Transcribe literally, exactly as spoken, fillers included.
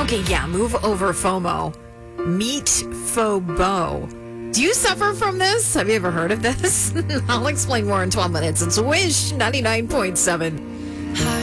Okay, yeah, move over FOMO. Meet Phobo. Do you suffer from this? Have you ever heard of this? I'll explain more in twelve minutes. It's Wish ninety-nine point seven.